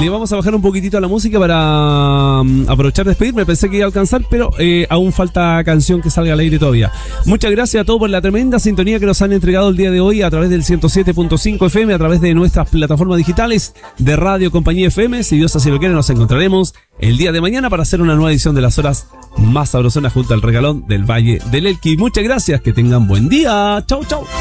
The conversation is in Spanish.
Le vamos a bajar un poquitito a la música para aprovechar de despedirme. Pensé que iba a alcanzar, pero aún falta canción que salga al aire todavía. Muchas gracias a todos por la tremenda sintonía que nos han entregado el día de hoy a través del 107.5 FM, a través de nuestras plataformas digitales de Radio Compañía FM. Si Dios así lo quiere, nos encontraremos el día de mañana para hacer una nueva edición de Las Horas Más Sabrosona junto al regalón del Valle del Elqui. Muchas gracias, que tengan buen día. Chau, chau.